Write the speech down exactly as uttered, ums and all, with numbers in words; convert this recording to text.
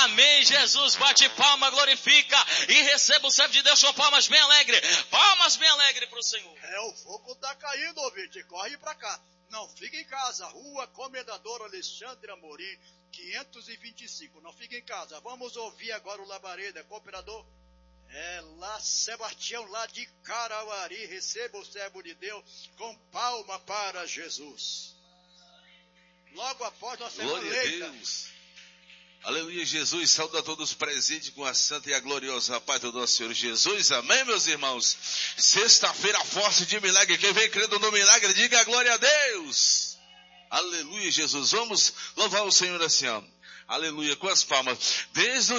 Amém, Jesus. Bate palma, glorifica e receba o servo de Deus com palmas bem alegre. Palmas bem alegre para o Senhor. É, o fogo está caindo, ouvinte. Corre para cá. Não fique em casa. Rua Comendador Alexandre Amorim, quinhentos e vinte e cinco. Não fique em casa. Vamos ouvir agora o Labareda, cooperador. É lá, Sebastião, lá de Carauari. Receba o servo de Deus com palma para Jesus. Logo após nossa irmã Glória Leita. a Deus. Aleluia, Jesus. Saúde a todos presentes com a santa e a gloriosa paz do nosso Senhor Jesus. Amém, meus irmãos. Sexta-feira forte de milagre. Quem vem crendo no milagre, diga glória a Deus. Aleluia, Jesus. Vamos louvar o Senhor assim, ó. Aleluia, com as palmas. Desde o